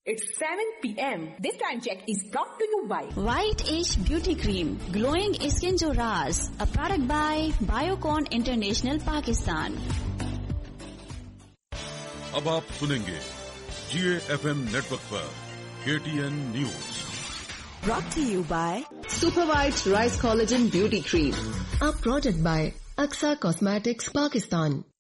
It's 7 p.m. This time check is brought to you by White Age Beauty Cream, Glowing Skin Jo Raaz, a product by Biocon International, Pakistan. अब आप सुनेंगे GAFM network पर KTN news. Brought to you by Super White Rice Collagen Beauty Cream, a product by Aksa Cosmetics, Pakistan.